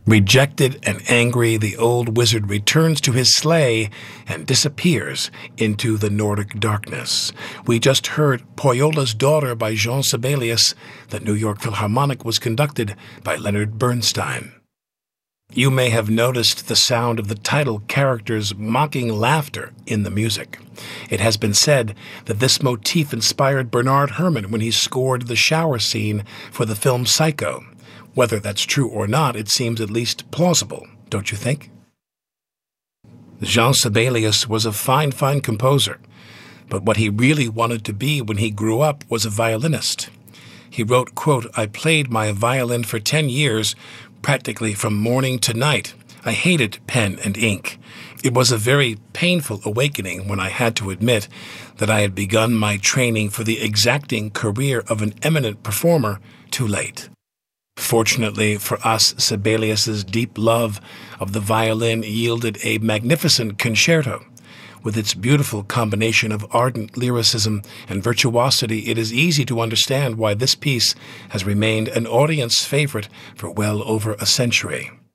Rejected and angry, the old wizard returns to his sleigh and disappears into the Nordic darkness. We just heard Poyola's Daughter by Jean Sibelius. The New York Philharmonic was conducted by Leonard Bernstein. You may have noticed the sound of the title character's mocking laughter in the music. It has been said that this motif inspired Bernard Herrmann when he scored the shower scene for the film Psycho. Whether that's true or not, it seems at least plausible, don't you think? Jean Sibelius was a fine composer, but what he really wanted to be when he grew up was a violinist. He wrote, quote, "I played my violin for 10 years, practically from morning to night. I hated pen and ink. It was a very painful awakening when I had to admit that I had begun my training for the exacting career of an eminent performer too late." Fortunately for us, Sibelius's deep love of the violin yielded a magnificent concerto. With its beautiful combination of ardent lyricism and virtuosity, it is easy to understand why this piece has remained an audience favorite for well over a century.